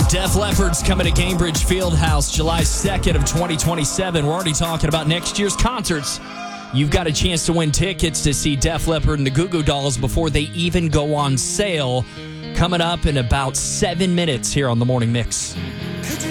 Def Leppard's coming to Gainbridge Fieldhouse July 2nd of 2027. We're already talking about next year's concerts. You've got a chance to win tickets to see Def Leppard and the Goo Goo Dolls before they even go on sale. Coming up in about 7 minutes here on The Morning Mix.